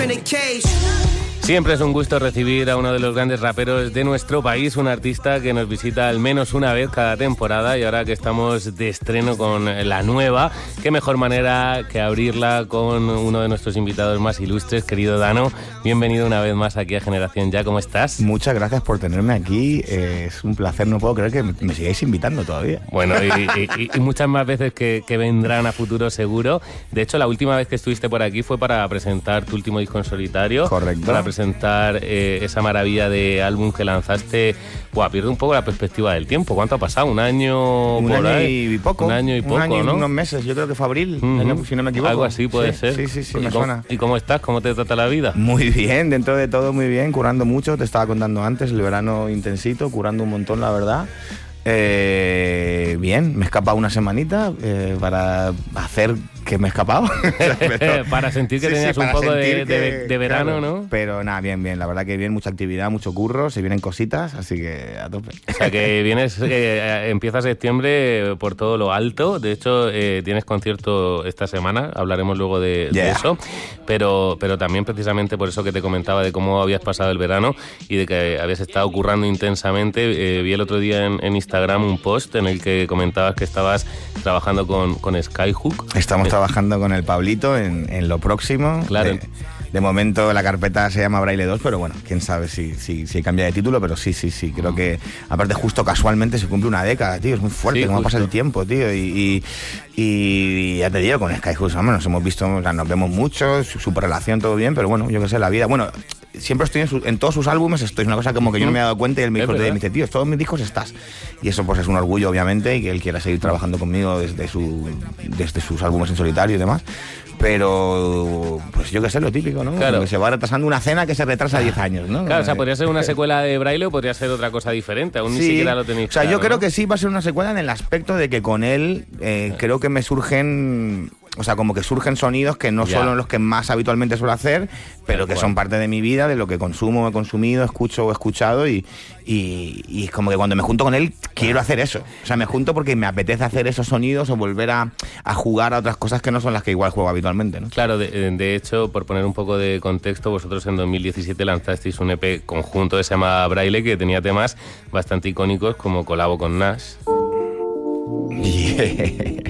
Siempre es un gusto recibir a uno de los grandes raperos de nuestro país, un artista que nos visita al menos una vez cada temporada, y ahora que estamos de estreno con la nueva, qué mejor manera que abrirla con uno de nuestros invitados más ilustres, querido Dano. Bienvenido una vez más aquí a Generación Ya, ¿cómo estás? Muchas gracias por tenerme aquí, es un placer, no puedo creer que me sigáis invitando todavía. Bueno, y muchas más veces que vendrán a futuro seguro. De hecho, la última vez que estuviste por aquí fue para presentar tu último disco en solitario. Correcto. Para presentar esa maravilla de álbum que lanzaste. Buah, pierde un poco la perspectiva del tiempo. ¿Cuánto ha pasado? ¿Un año? Un año y poco. Un año y poco, un año y ¿no? Unos meses, yo creo que fue abril, si no me equivoco. Algo así puede ser. Sí, me suena. ¿Y cómo estás? ¿Cómo te trata la vida? Muy bien, dentro de todo muy bien, currando mucho. Te estaba contando antes, el verano intensito, currando un montón, la verdad. Bien, me he escapado una semanita para hacer que me he escapado. Para sentir que tenías un poco de verano, claro, ¿no? Pero nada, bien, la verdad que bien, mucha actividad, mucho curro, se vienen cositas, así que a tope. O sea que empieza septiembre por todo lo alto. De hecho, tienes concierto esta semana, hablaremos luego de eso, pero también precisamente por eso que te comentaba de cómo habías pasado el verano y de que habías estado currando intensamente. Vi el otro día en Instagram un post en el que comentabas que estabas trabajando con Skyhook. Estamos trabajando con el Pablito en lo próximo. Claro. De momento la carpeta se llama Braille 2, pero bueno, quién sabe si cambia de título, pero sí, creo que aparte justo casualmente se cumple una década, tío, es muy fuerte, cómo pasa el tiempo, tío, y ya te digo, con Skyhook nos hemos visto, o sea, nos vemos mucho, su relación, todo bien, pero bueno, yo qué sé, la vida, bueno, siempre estoy en todos sus álbumes, estoy, es una cosa como que yo no me he dado cuenta y él me dice, tío, todos mis discos estás, y eso pues es un orgullo obviamente, y que él quiera seguir trabajando conmigo desde sus álbumes en solitario y demás. Pero, pues yo qué sé, lo típico, ¿no? Claro. Que se va retrasando una cena que se retrasa 10 años, ¿no? Claro, o sea, podría ser una secuela de Braille o podría ser otra cosa diferente, aún ni siquiera lo tenéis. O sea, claro, yo creo ¿no? que sí va a ser una secuela en el aspecto de que con él creo que me surgen... O sea, como que surgen sonidos que no son los que más habitualmente suelo hacer, pero que son parte de mi vida, de lo que consumo, he consumido, escucho o he escuchado y es como que cuando me junto con él quiero hacer eso. O sea, me junto porque me apetece hacer esos sonidos o volver a jugar a otras cosas que no son las que igual juego habitualmente, ¿no? Claro, de hecho, por poner un poco de contexto, vosotros en 2017 lanzasteis un EP conjunto que se llama Braille, que tenía temas bastante icónicos como Colabo con Nash.